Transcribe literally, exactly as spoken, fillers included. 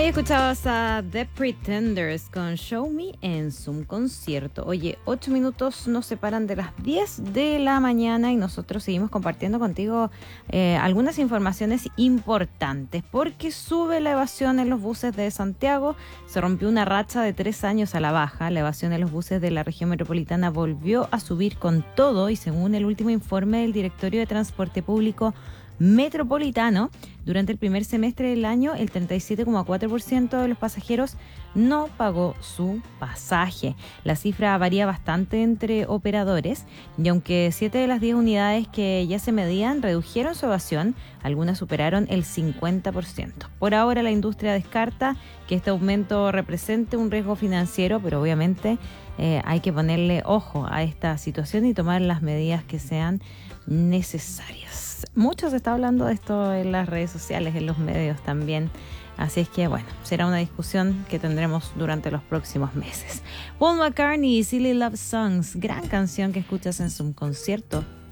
Ahí escuchabas a The Pretenders con Show Me en Zoom Concierto. Oye, ocho minutos nos separan de las diez de la mañana y nosotros seguimos compartiendo contigo eh, algunas informaciones importantes, porque sube la evasión en los buses de Santiago. Se rompió una racha de tres años a la baja. La evasión en los buses de la región metropolitana volvió a subir con todo y según el último informe del Directorio de Transporte Público Metropolitano, durante el primer semestre del año, el treinta y siete coma cuatro por ciento de los pasajeros no pagó su pasaje. La cifra varía bastante entre operadores y aunque siete de las diez unidades que ya se medían redujeron su evasión, algunas superaron el cincuenta por ciento. Por ahora, la industria descarta que este aumento represente un riesgo financiero, pero obviamente eh, hay que ponerle ojo a esta situación y tomar las medidas que sean necesarias. Mucho se está hablando de esto en las redes sociales, en los medios también. Así es que, bueno, será una discusión que tendremos durante los próximos meses. Paul McCartney y Silly Love Songs, gran canción que escuchas en su concierto.